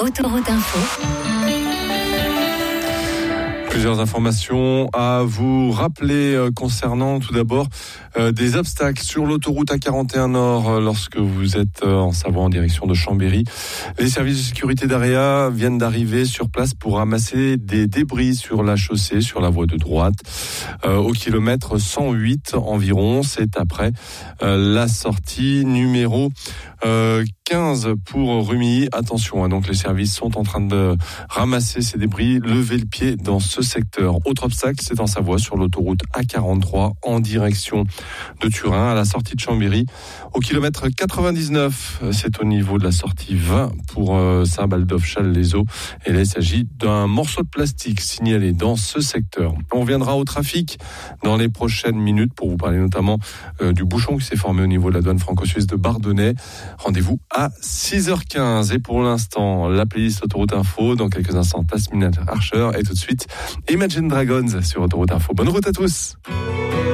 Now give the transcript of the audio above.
Autoroute Info. Plusieurs informations à vous rappeler concernant tout d'abord des obstacles sur l'autoroute A41 Nord lorsque vous êtes en Savoie en direction de Chambéry. Les services de sécurité d'AREA viennent d'arriver sur place pour ramasser des débris sur la chaussée, sur la voie de droite, au kilomètre 108 environ. C'est après la sortie numéro 15 pour Rumilly. Attention, donc les services sont en train de ramasser ces débris, lever le pied dans ce secteur. Autre obstacle, c'est en Savoie sur l'autoroute A43 en direction de Turin à la sortie de Chambéry. Au kilomètre 99, c'est au niveau de la sortie 20 pour Saint-Baldov-Chasles-les-Eaux. Et là, il s'agit d'un morceau de plastique signalé dans ce secteur. On reviendra au trafic dans les prochaines minutes pour vous parler notamment du bouchon qui s'est formé au niveau de la douane franco-suisse de Bardonnay. Rendez-vous à 6h15. Et pour l'instant, la playlist Autoroute Info. Dans quelques instants, Tasmin Archer. Et tout de suite, Imagine Dragons sur Autoroute Info. Bonne route à tous.